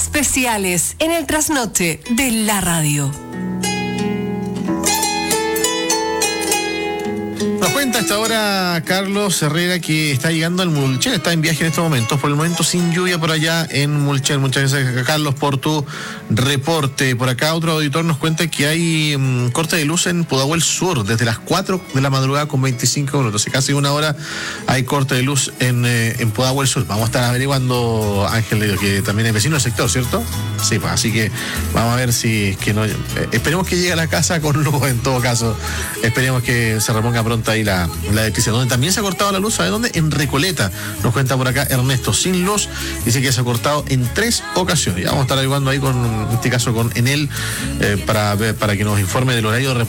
especiales en el trasnoche de la radio. Nos cuenta a esta hora Carlos Herrera que está llegando al Mulchen, está en viaje en estos momentos, por el momento sin lluvia por allá en Mulchen. Muchas gracias, Carlos, por tu reporte. Por acá otro auditor nos cuenta que hay corte de luz en Pudahuel Sur desde las 4 de la madrugada con 25 minutos, hace casi una hora hay corte de luz en Pudahuel Sur. Vamos a estar averiguando, Ángel, que también es vecino del sector, ¿cierto? Sí, pues así que vamos a ver si es que no... esperemos que llegue a la casa con luz en todo caso, esperemos que se reponga pronto ahí la electricidad. Donde también se ha cortado la luz, ¿sabe dónde? En Recoleta, nos cuenta por acá Ernesto, sin luz, dice que se ha cortado en 3 ocasiones. Ya vamos a estar ayudando ahí con, en este caso con Enel, para que nos informe del horario de